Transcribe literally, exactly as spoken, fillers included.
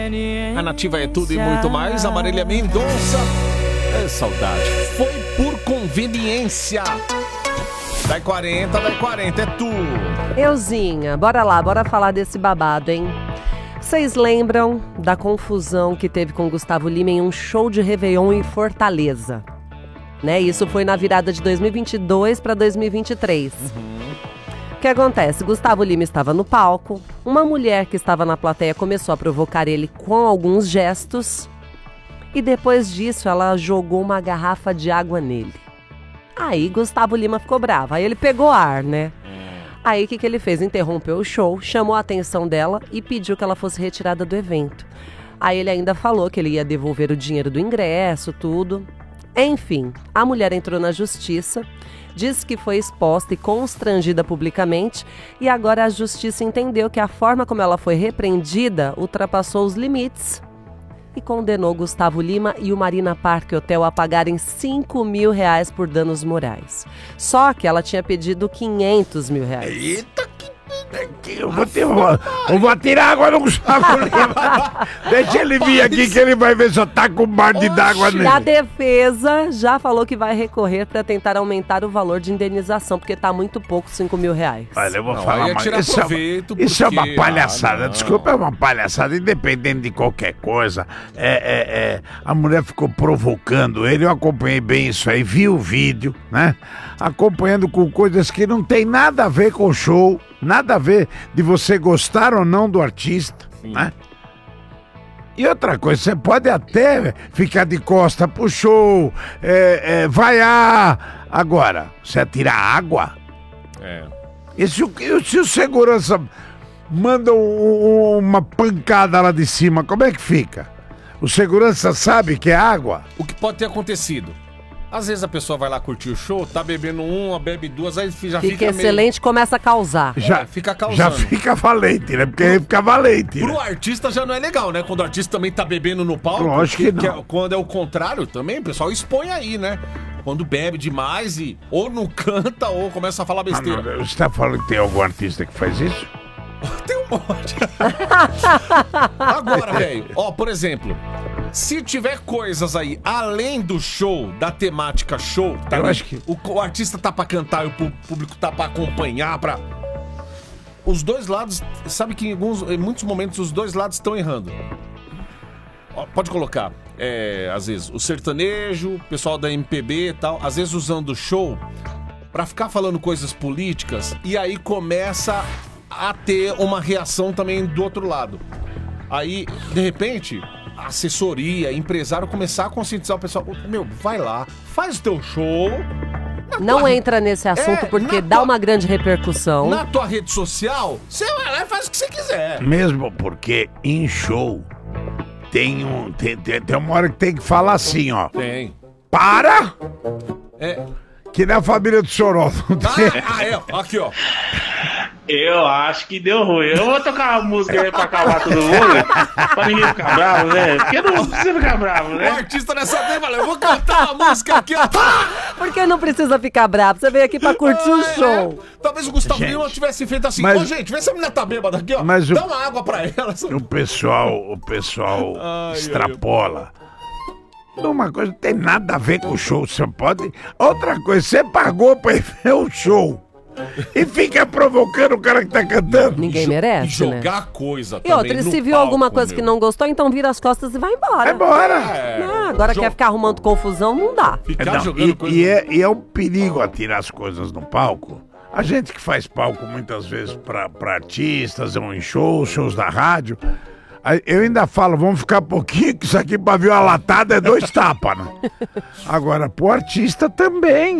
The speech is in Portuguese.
A Nativa é tudo e muito mais. A Marília Mendonça. É saudade. Foi por conveniência. Dá quarenta, dá quarenta, é tu. Euzinha, bora lá, bora falar desse babado, hein? Vocês lembram da confusão que teve com Gustavo Lima em um show de Réveillon em Fortaleza? Né? Isso foi na virada de dois mil e vinte e dois para dois mil e vinte e três. Uhum. O que acontece? Gustavo Lima estava no palco, uma mulher que estava na plateia começou a provocar ele com alguns gestos e depois disso ela jogou uma garrafa de água nele. Aí Gustavo Lima ficou bravo, aí ele pegou ar, né? Aí o que, que ele fez? Interrompeu o show, chamou a atenção dela e pediu que ela fosse retirada do evento. Aí ele ainda falou que ele ia devolver o dinheiro do ingresso, tudo. Enfim, a mulher entrou na justiça, disse que foi exposta e constrangida publicamente e agora a justiça entendeu que a forma como ela foi repreendida ultrapassou os limites e condenou Gustavo Lima e o Marina Park Hotel a pagarem cinco mil reais por danos morais. Só que ela tinha pedido quinhentos mil reais. Eita, que... Eu vou, ter, eu vou tirar água no Gustavo Lima. Deixa ele vir aqui que ele vai ver se eu tá com um balde d'água nele. A defesa já falou que vai recorrer para tentar aumentar o valor de indenização, porque tá muito pouco, cinco mil reais. Olha, eu vou não, falar, mas isso, proveito é, isso é uma porque... palhaçada. Ah, Desculpa, é uma palhaçada, independente de qualquer coisa. É, é, é, a mulher ficou provocando ele, eu acompanhei bem isso aí, vi o vídeo, né? Acompanhando com coisas que não tem nada a ver com o show. Nada a ver de você gostar ou não do artista, sim, né? E outra coisa, você pode até ficar de costa pro show, é, é, vaiar. Agora, você atirar água? É. E se o, se o segurança manda um, uma pancada lá de cima, como é que fica? O segurança sabe que é água? O que pode ter acontecido? Às vezes a pessoa vai lá curtir o show, tá bebendo uma, bebe duas, aí já fica, fica excelente, meio... começa a causar. Já é, fica causando. Já fica valente, né? Porque aí fica valente. Pro né? artista já não é legal, né? Quando o artista também tá bebendo no palco. Lógico que não. Que é, quando é o contrário também, o pessoal expõe aí, né? Quando bebe demais e ou não canta ou começa a falar besteira. Ah, não, você tá falando que tem algum artista que faz isso? Tem um monte. Agora, velho, ó, por exemplo... Se tiver coisas aí, além do show, da temática show, tá eu ali, acho que... o, o artista tá pra cantar e o público tá pra acompanhar, pra... Os dois lados, sabe que em, alguns, em muitos momentos os dois lados estão errando. Ó, pode colocar, é, às vezes, o sertanejo, o pessoal da M P B e tal, às vezes usando o show pra ficar falando coisas políticas e aí começa a ter uma reação também do outro lado. Aí, de repente... assessoria, empresário começar a conscientizar o pessoal. Meu, vai lá, faz o teu show. Não tua... entra nesse assunto é, porque dá tua... uma grande repercussão. Na tua rede social, você vai lá e faz o que você quiser. Mesmo porque em show tem, um, tem, tem, tem uma hora que tem que falar assim, ó. Tem. Para! É. Que nem a família do Choró. Ah, ah, é. Aqui, ó. Eu acho que deu ruim. Eu vou tocar uma música aí pra acalmar todo mundo, pra ninguém ficar bravo, né? Porque não precisa ficar bravo, né? O artista nessa tempo falou, eu vou cantar uma música aqui, ó. Porque não precisa ficar bravo, você veio aqui pra curtir o é, show. É. Talvez o Gustavo Lima tivesse feito assim, mas... ô gente, vê se a menina tá bêbada aqui, ó. Mas dá o... uma água pra ela. O pessoal, o pessoal ai, extrapola. Ai, uma coisa não tem nada a ver com o show, você pode... Outra coisa, você pagou pra ir ver o show. E fica provocando o cara que tá cantando. Ninguém merece, e jogar né? coisa e também outra, e no se viu palco, alguma coisa meu. que não gostou, então vira as costas e vai embora. Vai embora. É. Ah, agora Jo- quer ficar arrumando confusão, não dá. Ficar Não, jogando e, coisa... e, é, e é um perigo atirar as coisas no palco. A gente que faz palco muitas vezes pra, pra artistas, ou em shows, shows da rádio. aí Eu ainda falo, vamos ficar pouquinho, que isso aqui pra ver uma latada é dois tapas, né? Agora, pro artista também.